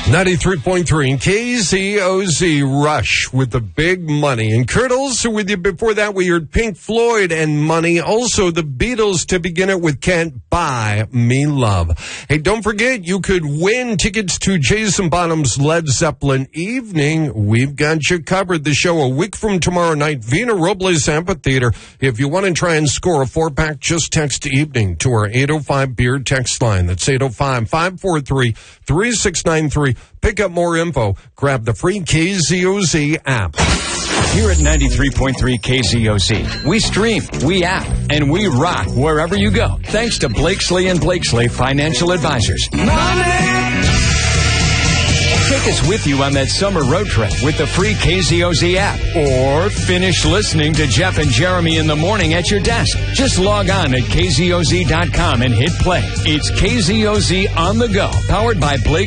93.3 KZOZ Rush with the big money. And Kurt also with you. Before that, we heard Pink Floyd and Money. Also, the Beatles to begin it with Can't Buy Me Love. Hey, don't forget, you could win tickets to Jason Bonham's Led Zeppelin evening. We've got you covered. The show a week from tomorrow night, Vina Robles Amphitheater. If you want to try and score a 4-pack, just text evening to our 805 beer text line. That's 805-543-3693. Pick up more info. Grab the free KZOZ app. Here at 93.3 KZOZ, we stream, we app, and we rock wherever you go. Thanks to Blakesley & Blakesley Financial Advisors. Take us with you on that summer road trip with the free KZOZ app. Or finish listening to Jeff and Jeremy in the morning at your desk. Just log on at KZOZ.com and hit play. It's KZOZ on the go, powered by Blake.